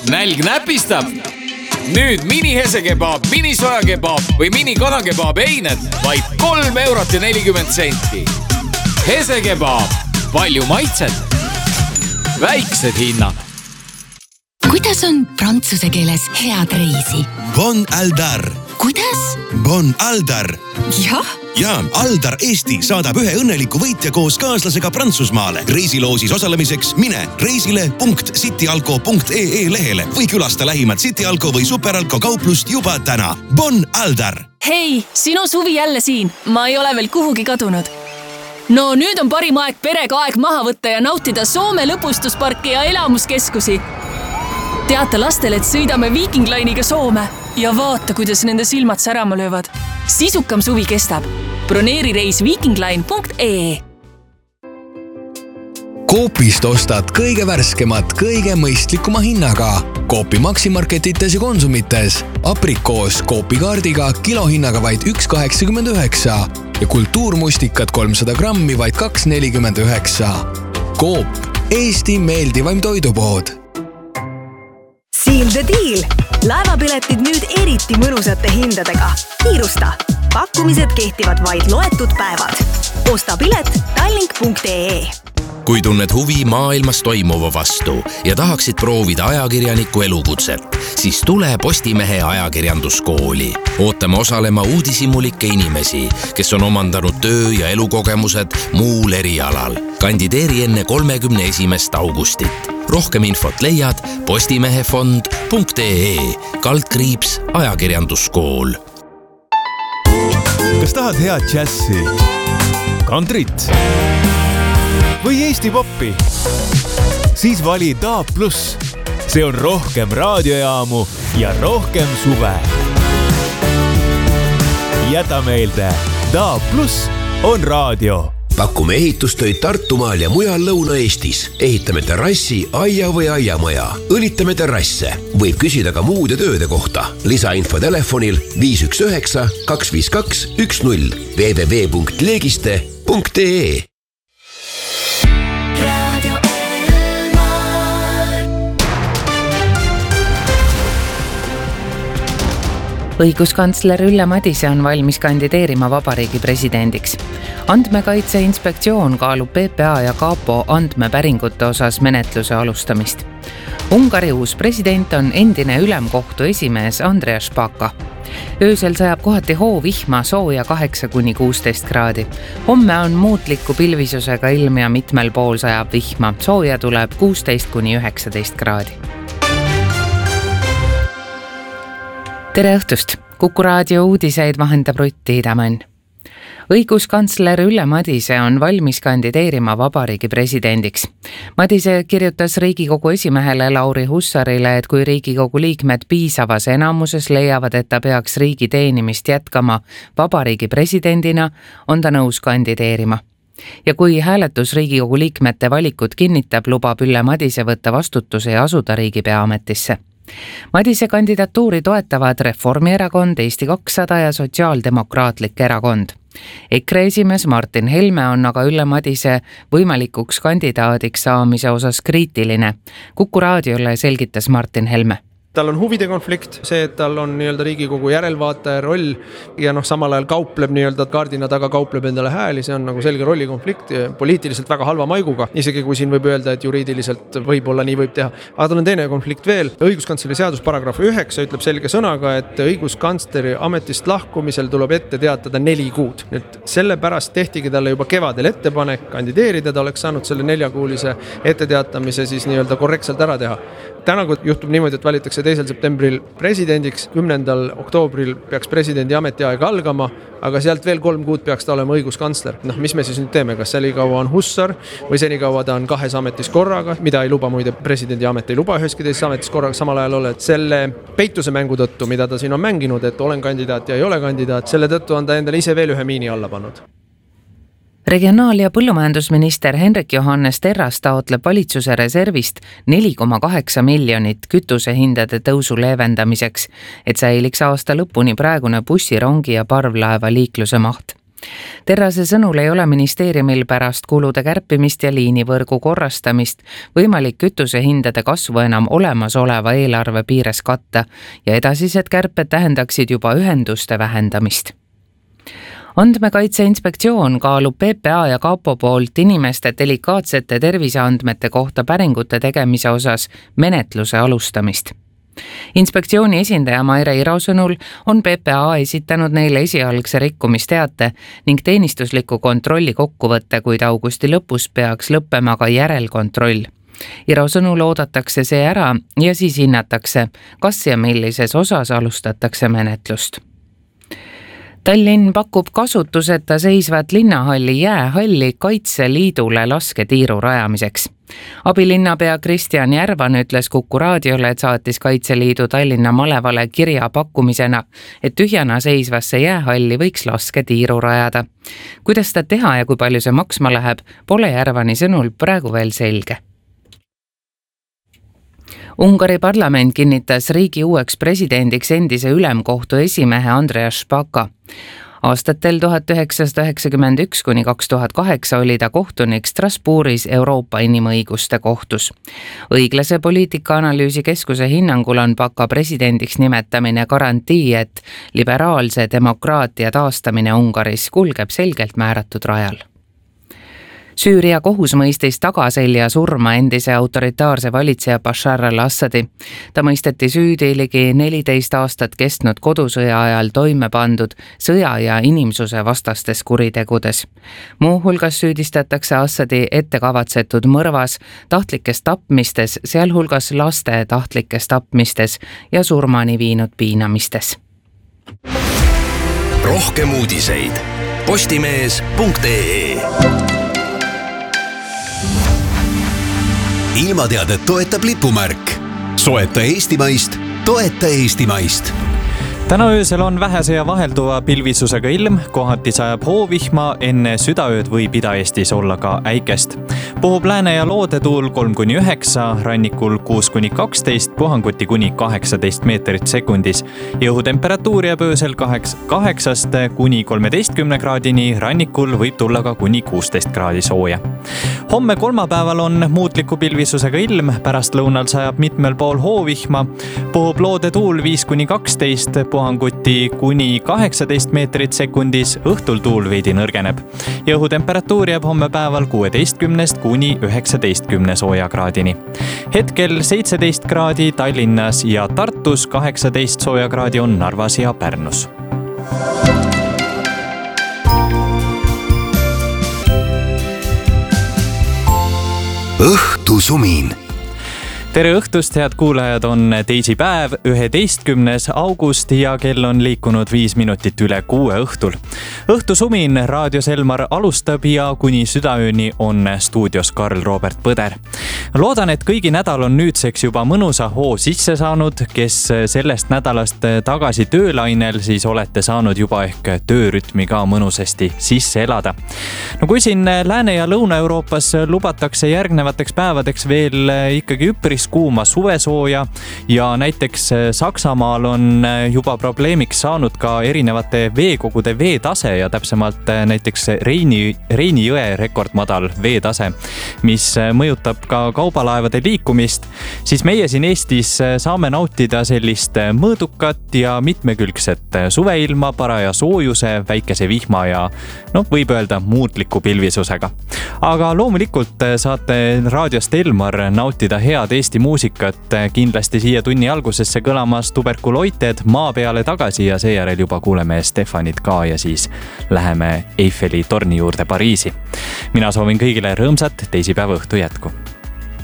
Nälg näpistab. Nüüd mini-hesekebab, mini-sojakebab või mini-kanakebab eined vaid 3,40 €. Hesekebab, palju maitset, väiksed hinnad. Kuidas on prantsuse keeles head reisi? Bon Aldar. Kuidas? Bon Aldar. Jah. Ja Aldar Eesti saadab ühe õnneliku võitja koos kaaslasega Prantsusmaale. Reisiloosis osalemiseks mine reisile.cityalko.ee lehele või külasta lähimat Cityalko või Superalko kauplust juba täna. Bon Aldar! Hei, sinu suvi jälle siin. Ma ei ole veel kuhugi kadunud. No nüüd on parim aeg perega aeg maha võtta ja nautida Soome lõpustusparki ja elamuskeskusi. Teata lastele, et sõidame Viking Line'iga Soome ja vaata, kuidas nende silmad särama löövad. Sisukam suvi kestab. Broneeri reis vikingline.ee. Coopist ostad kõige värskemat, kõige mõistlikuma hinnaga. Coopi maksimarketites ja konsumites. Aprikoos Coopi kaardiga kilohinnaga vaid 1,89 ja kultuurmustikad 300 grammi vaid 2,49. Coop, Eesti meeldivaim toidupood. Seal the deal! Laevapiletid nüüd eriti mõnusate hindadega. Kiirusta! Pakkumised kehtivad vaid loetud päevad. Osta pilet tallink.ee. Kui tunned huvi maailmas toimuva vastu ja tahaksid proovida ajakirjaniku elukutset, siis tule Postimehe ajakirjanduskooli. Ootame osalema uudishimulikke inimesi, kes on omandanud töö- ja elukogemused muul erialal. Kandideeri enne 31. augustit. Rohkem infot leiad postimehefond.ee/ajakirjanduskool. Kas tahad head džässi, kantrit või Eesti poppi? Siis vali DAB+. See on rohkem raadiojaamu ja rohkem suve. Jäta meelde, DAB+ on raadio. Pakume ehitustöid Tartumaal ja mujal Lõuna-Eestis. Ehitame terrassi, aia või aiamaja. Õlitame terrasse. Võib küsida ka muude tööde kohta. Lisainfo telefonil 519 252 10 www.legiste.ee. Õiguskantsler Ülle Madise on valmis kandideerima vabariigi presidendiks. Andmekaitse Inspektsioon kaalub PPA ja Kapo andmepäringute osas menetluse alustamist. Ungari uus president on endine ülemkohtu esimees Andreas Paka. Öösel sajab kohati hoovihma, sooja 8–16 kraadi. Homme on muutliku pilvisusega ilm ja mitmel pool sajab vihma. Sooja tuleb 16–19 kraadi. Tere õhtust! Kuku raadio uudiseid vahendab Rutt Tiidamann. Õiguskantsler Ülle Madise on valmis kandideerima vabariigi presidendiks. Madise kirjutas Riigikogu esimehele Lauri Hussarile, et kui Riigikogu liikmed piisavas enamuses leiavad, et ta peaks riigi teenimist jätkama vabariigi presidendina, on ta nõus kandideerima. Ja kui hääletus Riigikogu liikmete valikut kinnitab, lubab Ülle Madise võtta vastutuse ja asuda riigipea ametisse. Madise kandidatuuri toetavad Reformierakond, Eesti 200 ja Sotsiaaldemokraatlik erakond. EKRE esimees Martin Helme on aga Ülle Madise võimalikuks kandidaadiks saamise osas kriitiline. Kuku raadiole selgitas Martin Helme. Tal on huvide konflikt, see, et tal on Riigikogu järelvaataja roll ja samal ajal kaupleb kaardina taga kaupleb endale hääli, see on selge rollikonflikt, poliitiliselt väga halva maiguga, isegi kui siin võib öelda, et juriidiliselt võib-olla nii võib teha. Aga tal on teine konflikt veel. Õiguskantsleri seadus paragrahv 9 ütleb selge sõnaga, et õiguskantsleri ametist lahkumisel tuleb ette teatada 4 kuud. Nüüd sellepärast tehtigi talle juba kevadel ettepanek kandideerida, ta oleks saanud selle 4-kuulise etteteatamise siis korrektselt ära teha. Täna juhtub niimoodi, et valitakse 2. septembril presidendiks, 10. oktoobril peaks presidendi ametiaeg algama, aga sealt veel 3 kuud peaks ta olema õiguskantsler. Mis me siis nüüd teeme? Kas senikaua on Hussar või senikaua ta on 2 ametis korraga, mida ei luba muide presidendi amet, ei luba üheski teises ametis korraga samal ajal ole. Selle peituse mängu tõttu, mida ta siin on mänginud, et olen kandidaat ja ei ole kandidaat, selle tõttu on ta endale ise veel ühe miini alla pannud. Regionaal- ja põllumajandusminister Henrik Johannes Terras taotleb valitsuse reservist 4,8 miljonit kütusehindade tõusu leevendamiseks, et säiliks aasta lõpuni praegune bussi, rongi ja parvlaeva liikluse maht. Terrase sõnul ei ole ministeeriumil pärast kulude kärpimist ja liinivõrgu korrastamist võimalik kütusehindade kasvu enam olemasoleva eelarve piires katta ja edasised kärped tähendaksid juba ühenduste vähendamist. Andmekaitse Inspektsioon kaalub PPA ja Kapo poolt inimeste delikaatsete terviseandmete kohta päringute tegemise osas menetluse alustamist. Inspektsiooni esindaja Maire Iro sõnul on PPA esitanud neile esialgse rikkumisteate ning teenistusliku kontrolli kokkuvõtte, kuid augusti lõpus peaks lõppema ka järelkontroll. Iro sõnul oodatakse see ära ja siis hinnatakse, kas ja millises osas alustatakse menetlust. Tallinn pakub kasutuseta seisvat linnahalli jäähalli Kaitseliidule lasketiiru rajamiseks. Abilinnapea Kristjan Järvan ütles Kuku raadiole, et saatis Kaitseliidu Tallinna malevale kirja pakkumisena, et tühjana seisvasse jäähalli võiks lasketiiru rajada. Kuidas seda teha ja kui palju see maksma läheb, pole Järvani sõnul praegu veel selge. Ungari parlament kinnitas riigi uueks presidendiks endise ülemkohtu esimehe Andreas Špaka. Aastatel 1991 kuni 2008 oli ta kohtunik Strasbourgis Euroopa inimõiguste kohtus. Õiglase poliitika-analüüsi keskuse hinnangul on Špaka presidendiks nimetamine garantii, et liberaalse demokraatia taastamine Ungaris kulgeb selgelt määratud rajal. Süüria kohus mõistis tagaselja surma endise autoritaarse valitseja Bashar al-Assadi. Ta mõisteti süüdi ligi 14 aastat kestnud kodusõja ajal toime pandud sõja ja inimsuse vastastes kuritegudes. Muuhulgas süüdistatakse Assadi ettekavatsetud mõrvas, tahtlikes tapmistes, sealhulgas laste tahtlikes tapmistes ja surmani viinud piinamistes. Rohkem uudiseid postimees.ee. Ilmateadet toetab lipumärk. Soeta eestimaist, toeta eestimaist. Täna öösel on vähese ja vahelduva pilvisusega ilm, kohati sajab hoovihma, enne südaööd võib Ida-Eestis olla ka äikest. Puhub lääne- ja loodetuul 3-9, rannikul 6-12, puhanguti kuni 18 meetrit sekundis. Õhutemperatuur jääb öösel 8 kuni 13 kraadini, rannikul võib tulla ka kuni 16 kraadi sooja. Homme kolmapäeval on muutliku pilvisusega ilm, pärast lõunal sajab mitmel pool hoovihma, puhub loodetuul 5-12, puhanguti kuni 18 meetrit sekundis, õhtul tuul veidi nõrgeneb. Õhutemperatuur jääb homme päeval 16 kuni 19 soojakraadini. Hetkel 17 kraadi Tallinnas ja Tartus, 18 soojakraadi on Narvas ja Pärnus. Õhtusumin. Tere õhtust, head kuulajad, on teisipäev, 11. august ja kell on liikunud 5 minutit üle 6 õhtul. Õhtusumin Raadio Selmar alustab ja kuni südaööni on stuudios Karl Robert Põder. Loodan, et kõigi nädal on nüüdseks juba mõnusa hoo sisse saanud, kes sellest nädalast tagasi töölainel, siis olete saanud juba ehk töörütmi ka mõnusasti sisse elada. No kui siin Lääne- ja Lõuna-Euroopas lubatakse järgnevateks päevadeks veel ikkagi üpris kuuma suvesooja ja näiteks Saksamaal on juba probleemiks saanud ka erinevate veekogude veetase ja täpsemalt näiteks Reini jõe rekordmadal veetase, mis mõjutab ka kaubalaevade liikumist, siis meie siin Eestis saame nautida sellist mõõdukat ja mitmekülgset suveilma, paraja soojuse, väikese vihma ja võib öelda muutliku pilvisusega. Aga loomulikult saate raadiost Elmar nautida head Eesti muusikat, kindlasti siia tunni algusesse kõlamas Tuberkuloited Maa peale tagasi ja seejärel juba kuuleme Stefanit ka ja siis läheme Eiffeli torni juurde Pariisi. Mina soovin kõigile rõõmsat teisipäeva õhtu jätku.